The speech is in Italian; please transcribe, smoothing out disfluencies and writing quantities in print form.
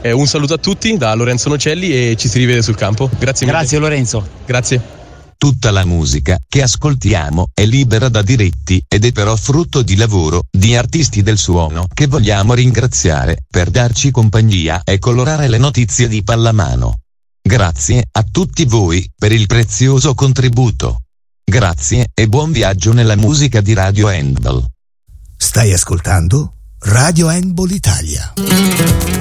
Un saluto a tutti da Lorenzo Nocelli e ci si rivede sul campo. Grazie mille. Grazie Lorenzo. Grazie. Tutta la musica che ascoltiamo è libera da diritti ed è però frutto di lavoro di artisti del suono che vogliamo ringraziare per darci compagnia e colorare le notizie di pallamano. Grazie a tutti voi per il prezioso contributo. Grazie e buon viaggio nella musica di Radio Handball. Stai ascoltando Radio Handball Italia.